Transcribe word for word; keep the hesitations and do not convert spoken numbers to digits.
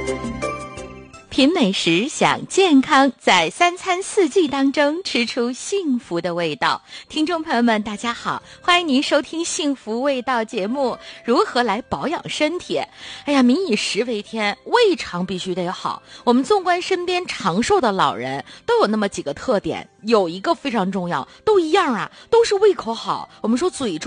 品美食，享健康，在三餐四季当中吃出幸福的味道。听众朋友们大家好，欢迎您收听幸福味道节目。如何来保养身体？哎呀，民以食为天，胃肠必须得好。我们纵观身边长寿的老人都有那么几个特点，有一个非常重要，都一样啊，都是胃口好。我们说嘴